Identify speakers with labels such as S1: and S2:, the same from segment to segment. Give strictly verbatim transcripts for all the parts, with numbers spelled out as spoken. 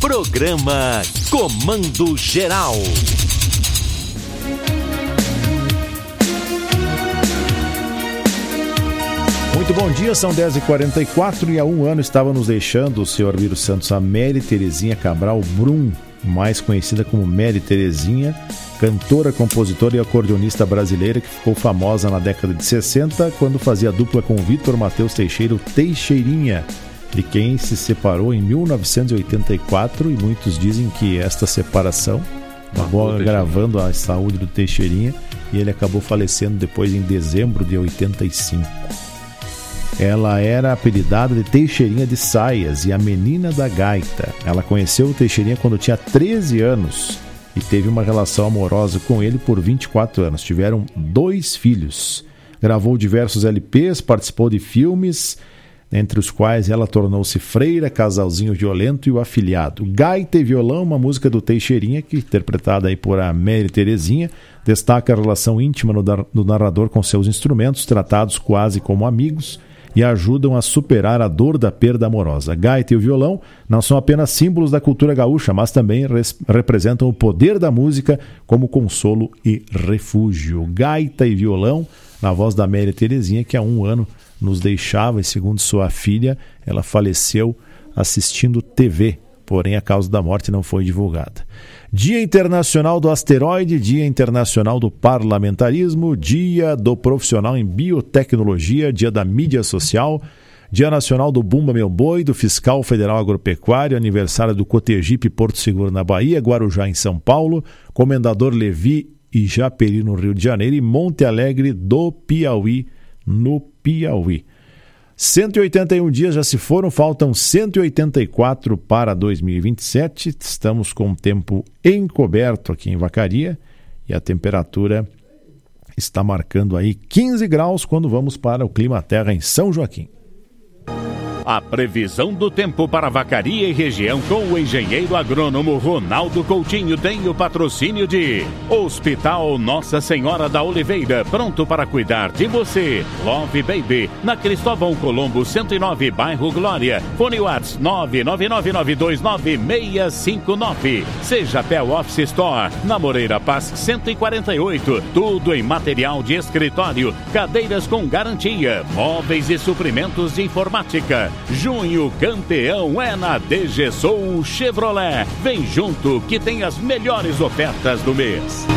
S1: Programa Comando Geral.
S2: Muito bom dia, são dez e quarenta e quatro e há um ano estava nos deixando o senhor Lírio Santos, a Mary Terezinha Cabral Brum, mais conhecida como Mary Terezinha, cantora, compositora e acordeonista brasileira que ficou famosa na década de sessenta quando fazia dupla com Vitor Matheus Teixeira, o Teixeirinha, de quem se separou em mil novecentos e oitenta e quatro, e muitos dizem que esta separação acabou agravando a saúde do Teixeirinha e ele acabou falecendo depois em dezembro de oitenta e cinco. Ela era apelidada de Teixeirinha de Saias e a menina da gaita. Ela conheceu o Teixeirinha quando tinha treze anos e teve uma relação amorosa com ele por vinte e quatro anos. Tiveram dois filhos. Gravou diversos L Ps, participou de filmes, entre os quais ela tornou-se Freira, Casalzinho Violento e O Afilhado. Gaita e Violão, uma música do Teixeirinha, que interpretada aí por a Mary Terezinha, destaca a relação íntima do narrador com seus instrumentos, tratados quase como amigos, e ajudam a superar a dor da perda amorosa. A gaita e o violão não são apenas símbolos da cultura gaúcha, mas também res- representam o poder da música como consolo e refúgio. Gaita e violão, na voz da Mary Terezinha, que há um ano nos deixava, e segundo sua filha, ela faleceu assistindo T V, porém a causa da morte não foi divulgada. Dia Internacional do Asteroide, Dia Internacional do Parlamentarismo, Dia do Profissional em Biotecnologia, Dia da Mídia Social, Dia Nacional do Bumba Meu Boi, do Fiscal Federal Agropecuário, aniversário do Cotegipe Porto Seguro na Bahia, Guarujá em São Paulo, Comendador Levi e Japeri no Rio de Janeiro e Monte Alegre do Piauí, no Piauí. cento e oitenta e um dias já se foram, faltam cento e oitenta e quatro para dois mil e vinte e sete. Estamos com o tempo encoberto aqui em Vacaria e a temperatura está marcando aí quinze graus quando vamos para o Clima Terra em São Joaquim.
S3: A previsão do tempo para Vacaria e região com o engenheiro agrônomo Ronaldo Coutinho tem o patrocínio de Hospital Nossa Senhora da Oliveira, pronto para cuidar de você. Love Baby, na Cristóvão Colombo cento e nove, bairro Glória. Fone Whats nove nove nove nove dois nove seis cinco nove. Seja Pel Office Store, na Moreira Paz cento e quarenta e oito. Tudo em material de escritório, cadeiras com garantia, móveis e suprimentos de informática. Junho campeão é na D G Sou Chevrolet. Vem junto que tem as melhores ofertas do mês.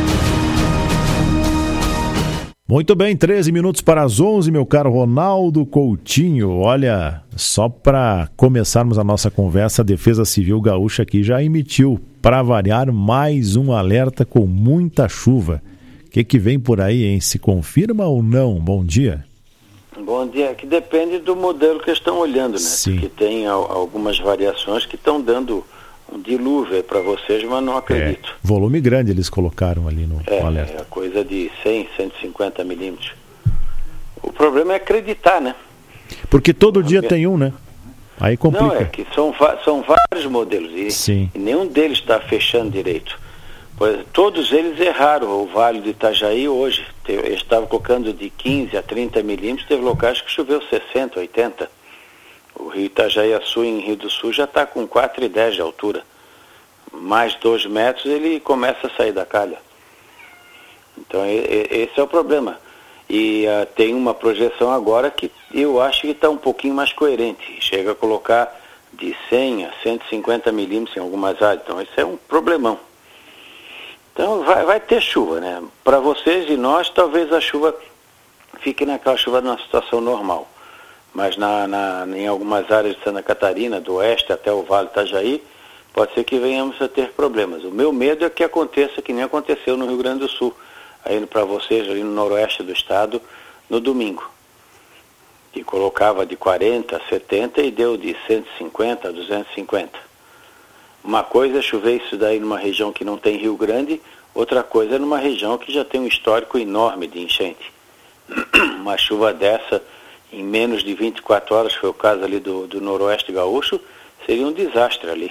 S2: Muito bem, treze minutos para as onze, meu caro Ronaldo Coutinho. Olha, só para começarmos a nossa conversa, a Defesa Civil Gaúcha aqui já emitiu, para variar, mais um alerta com muita chuva. O que, que vem por aí, hein? Se confirma ou não? Bom dia.
S4: Bom dia, que depende do modelo que estão olhando, né?
S2: Sim.
S4: Porque tem al- algumas variações que estão dando um dilúvio para vocês, mas não acredito.
S2: É, volume grande eles colocaram ali no,
S4: É,
S2: no alerta.
S4: é coisa de cem, cento e cinquenta milímetros. O problema é acreditar, né?
S2: Porque todo dia tem um, né? Aí complica.
S4: Não, é que são, va- são vários modelos e,
S2: Sim.
S4: e nenhum deles está fechando direito. Pois, todos eles erraram. O Vale do Itajaí hoje te- estava colocando de quinze a trinta milímetros, teve locais que choveu sessenta, oitenta. O Rio Itajaí-Açu em Rio do Sul já está com quatro e dez de altura. Mais dois metros ele começa a sair da calha. Então e, e, esse é o problema. E uh, tem uma projeção agora que eu acho que está um pouquinho mais coerente. Chega a colocar de cem a cento e cinquenta milímetros em algumas áreas. Então esse é um problemão. Então vai, vai ter chuva, né? Para vocês e nós, talvez a chuva fique naquela chuva numa situação normal. Mas na, na, em algumas áreas de Santa Catarina, do oeste até o Vale do Itajaí, pode ser que venhamos a ter problemas. O meu medo é que aconteça que nem aconteceu no Rio Grande do Sul, aí para vocês ali no noroeste do estado, no domingo. Que colocava de quarenta a setenta e deu de cento e cinquenta a duzentos e cinquenta. Uma coisa é chover isso daí numa região que não tem Rio Grande, outra coisa é numa região que já tem um histórico enorme de enchente. Uma chuva dessa em menos de vinte e quatro horas, foi o caso ali do, do noroeste gaúcho, seria um desastre ali.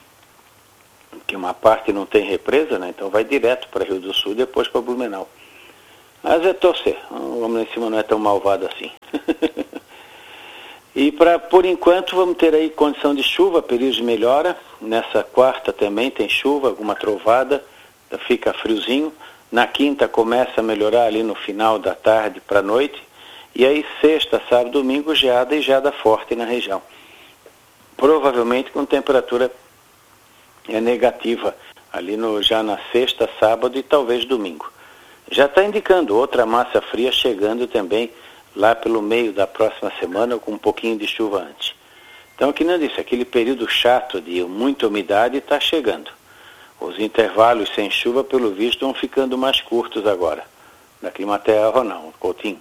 S4: Porque uma parte não tem represa, né? Então vai direto para Rio do Sul e depois para Blumenau. Mas é torcer, o homem lá em cima não é tão malvado assim. E pra, por enquanto vamos ter aí condição de chuva, período de melhora. Nessa quarta também tem chuva, alguma trovada, fica friozinho. Na quinta começa a melhorar ali no final da tarde para a noite. E aí sexta, sábado, domingo, geada e geada forte na região. Provavelmente com temperatura é negativa ali no, já na sexta, sábado e talvez domingo. Já está indicando outra massa fria chegando também lá pelo meio da próxima semana, com um pouquinho de chuva antes. Então, que não disse, aquele período chato de muita umidade está chegando. Os intervalos sem chuva, pelo visto, vão ficando mais curtos agora. Da Climaterra, Ronaldo Coutinho.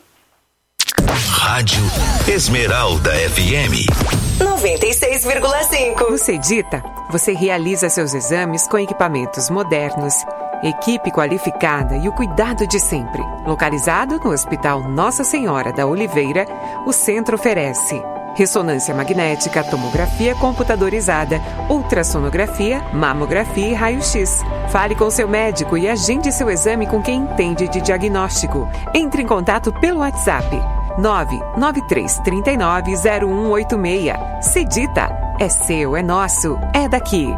S1: Rádio Esmeralda F M
S5: noventa e seis vírgula cinco.
S6: No Cedita, você realiza seus exames com equipamentos modernos, equipe qualificada e o cuidado de sempre. Localizado no Hospital Nossa Senhora da Oliveira, o centro oferece ressonância magnética, tomografia computadorizada, ultrassonografia, mamografia e raio-x. Fale com seu médico e agende seu exame com quem entende de diagnóstico. Entre em contato pelo WhatsApp nove nove três três nove zero um oito seis. Cedita, é seu, é nosso, é daqui.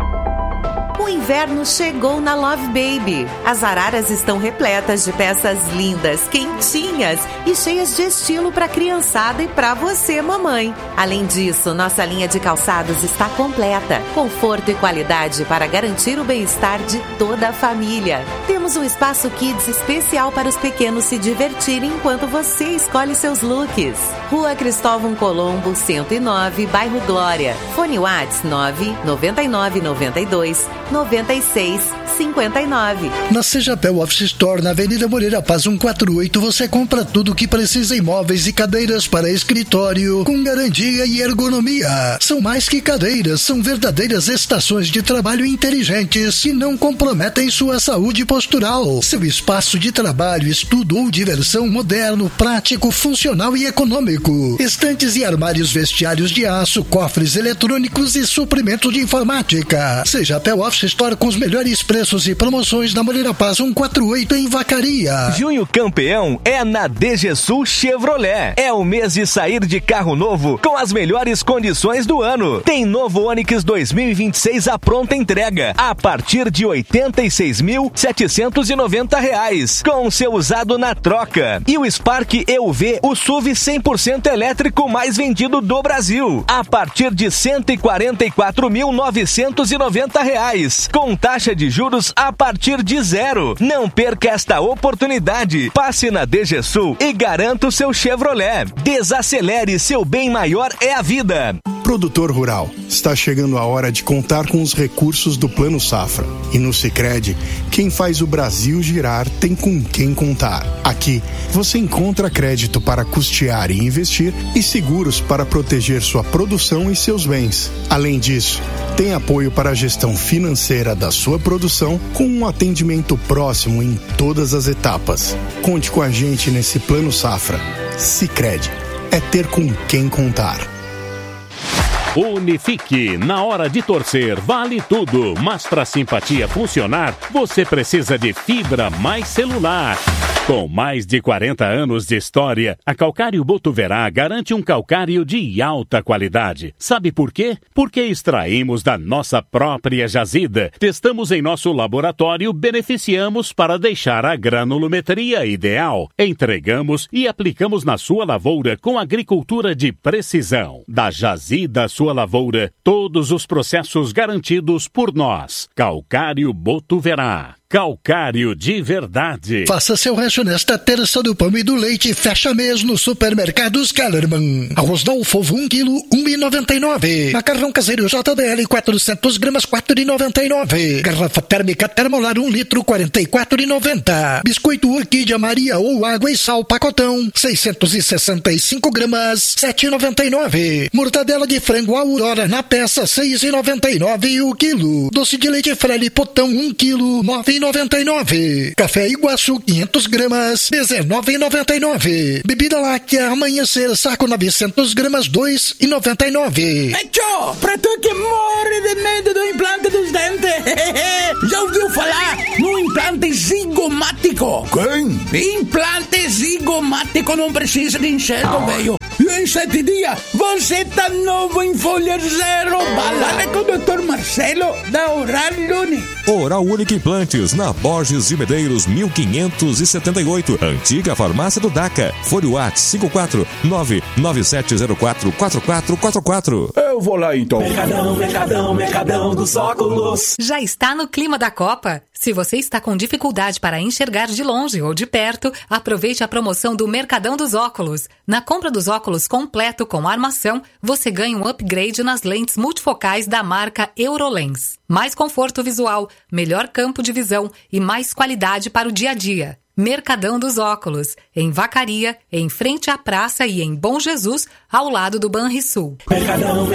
S7: O inverno chegou na Love Baby. As araras estão repletas de peças lindas, quentinhas e cheias de estilo para a criançada e para você, mamãe. Além disso, nossa linha de calçados está completa. Conforto e qualidade para garantir o bem-estar de toda a família. Temos um espaço kids especial para os pequenos se divertirem enquanto você escolhe seus looks. Rua Cristóvão Colombo, cento e nove, Bairro Glória. Fone WhatsApp nove nove nove nove dois noventa e seis cinquenta e nove.
S8: Na Sejapel Office Store, na Avenida Moreira Paz cento e quarenta e oito, você compra tudo o que precisa em móveis e cadeiras para escritório, com garantia e ergonomia. São mais que cadeiras, são verdadeiras estações de trabalho inteligentes que não comprometem sua saúde postural. Seu espaço de trabalho, estudo ou diversão moderno, prático, funcional e econômico. Estantes e armários vestiários de aço, cofres eletrônicos e suprimento de informática. Sejapel Office Store com os melhores preços e promoções na Moreira Paz cento e quarenta e oito em Vacaria.
S9: Junho campeão é na D G Sul Chevrolet. É o mês de sair de carro novo com as melhores condições do ano. Tem novo Onix dois mil e vinte e seis à pronta entrega a partir de oitenta e seis mil setecentos e noventa reais, com seu usado na troca. E o Spark E U V, o S U V cem por cento elétrico mais vendido do Brasil, a partir de cento e quarenta e quatro mil novecentos e noventa reais, com taxa de juros a partir de zero. Não perca esta oportunidade. Passe na D G Sul e garanta o seu Chevrolet. Desacelere, seu bem maior é a vida.
S10: Produtor rural, está chegando a hora de contar com os recursos do Plano Safra. E no Sicredi, quem faz o Brasil girar tem com quem contar. Aqui, você encontra crédito para custear e investir e seguros para proteger sua produção e seus bens. Além disso, tem apoio para a gestão financeira da sua produção com um atendimento próximo em todas as etapas. Conte com a gente nesse Plano Safra. Sicredi, é ter com quem contar.
S3: Unifique, na hora de torcer, vale tudo, mas para simpatia funcionar, você precisa de fibra mais celular. Com mais de quarenta anos de história, a Calcário Botuverá garante um calcário de alta qualidade. Sabe por quê? Porque extraímos da nossa própria jazida, testamos em nosso laboratório, beneficiamos para deixar a granulometria ideal. Entregamos e aplicamos na sua lavoura com agricultura de precisão. Da jazida à sua lavoura, todos os processos garantidos por nós. Calcário Botuverá. Calcário de verdade.
S8: Faça seu rancho nesta terça do pão e do leite. Fecha mês no Supermercados Kellerman. Arroz Dolfo, um quilo, um real e noventa e nove centavos. Macarrão caseiro J D L, quatrocentas gramas, quatro reais e noventa e nove centavos. Garrafa térmica Termolar, um litro, quarenta e quatro reais e noventa centavos. Biscoito Orquídea Maria ou água e sal pacotão, seiscentas e sessenta e cinco gramas, sete reais e noventa e nove centavos. Mortadela de frango Aurora na peça, seis reais e noventa e nove centavos o quilo. Doce de leite Frele Potão, um quilo, nove reais e noventa e nove centavos. Café Iguaçu, quinhentas gramas, dezenove reais e noventa e nove centavos. Bebida láctea Amanhecer, saco novecentas gramas, dois reais e noventa e nove centavos.
S11: É tchô, pra tu que morre de medo do implante dos dentes. Já ouviu falar no implante zigomático? Quem? Implante zigomático não precisa de enxergo, velho. E em sete dias, você tá novo em folha zero. Fala com o doutor Marcelo da Oral Unique.
S12: Oral Unique Implantes, na Borges de Medeiros, mil quinhentos e setenta e oito. Antiga farmácia do DACA. Fone Whats cinco quatro nove nove sete zero quatro quatro quatro quatro quatro.
S13: Eu vou lá então.
S14: Mercadão, Mercadão, Mercadão dos Óculos.
S15: Já está no clima da Copa? Se você está com dificuldade para enxergar de longe ou de perto, aproveite a promoção do Mercadão dos Óculos. Na compra dos óculos completo com armação, você ganha um upgrade nas lentes multifocais da marca Eurolens. Mais conforto visual, melhor campo de visão e mais qualidade para o dia a dia. Mercadão dos Óculos, em Vacaria, em frente à praça e em Bom Jesus, ao lado do Banrisul.
S14: Mercadão.